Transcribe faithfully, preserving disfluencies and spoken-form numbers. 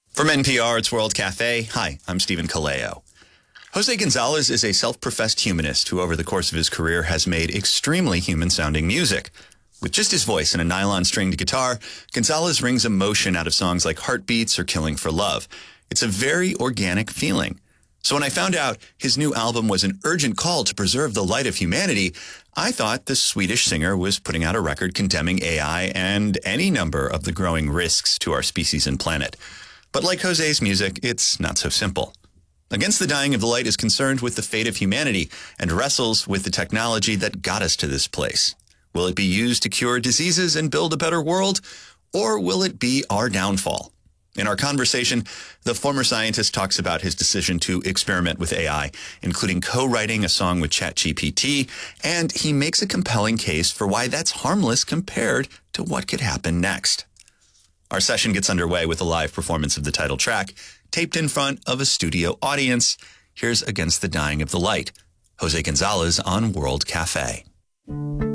From N P R, it's World Cafe. Hi, I'm Stephen Kaleo. Jose Gonzalez is a self-professed humanist who over the course of his career has made extremely human-sounding music. With just his voice and a nylon-stringed guitar, Gonzalez wrings emotion out of songs like Heartbeats or Killing for Love. It's a very organic feeling. So when I found out his new album was an urgent call to preserve the light of humanity, I thought the Swedish singer was putting out a record condemning A I and any number of the growing risks to our species and planet. But like Jose's music, it's not so simple. Against the Dying of the Light is concerned with the fate of humanity and wrestles with the technology that got us to this place. Will it be used to cure diseases and build a better world, or will it be our downfall? In our conversation, the former scientist talks about his decision to experiment with A I, including co-writing a song with ChatGPT, and he makes a compelling case for why that's harmless compared to what could happen next. Our session gets underway with a live performance of the title track, taped in front of a studio audience. Here's Against the Dying of the Light, Jose Gonzalez on World Cafe.